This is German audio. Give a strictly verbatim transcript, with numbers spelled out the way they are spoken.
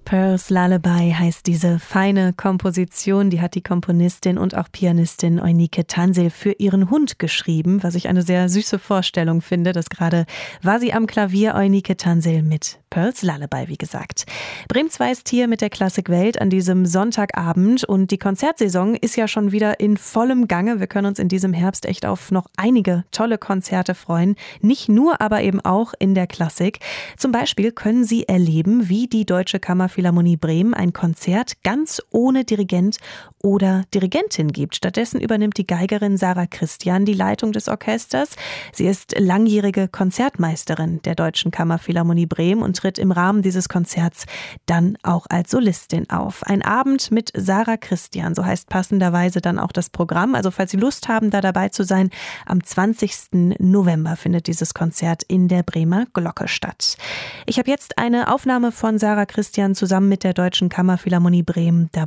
Pearl's Lullaby heißt diese feine Komposition. Die hat die Komponistin und auch Pianistin Eunike Tansil für ihren Hund geschrieben, was ich eine sehr süße Vorstellung finde. Das gerade war sie am Klavier, Eunike Tansil mit Pearl's Lullaby, wie gesagt. Bremen zwei ist hier mit der Klassikwelt an diesem Sonntagabend und die Konzertsaison ist ja schon wieder in vollem Gange. Wir können uns in diesem Herbst echt auf noch einige tolle Konzerte freuen. Nicht nur, aber eben auch in der Klassik. Zum Beispiel können Sie erleben, wie die Deutsche Kammerphilharmonie Bremen ein Konzert ganz ohne Dirigent oder Dirigentin gibt. Stattdessen übernimmt die Geigerin Sarah Christian die Leitung des Orchesters. Sie ist langjährige Konzertmeisterin der Deutschen Kammerphilharmonie Bremen und tritt im Rahmen dieses Konzerts dann auch als Solistin auf. Ein Abend mit Sarah Christian, so heißt passenderweise dann auch das Programm. Also falls Sie Lust haben, da dabei zu sein, am zwanzigsten November findet dieses Konzert in der Bremer Glocke statt. Ich habe jetzt eine Aufnahme von Sarah Christian zusammen mit der Deutschen Kammerphilharmonie Bremen. Da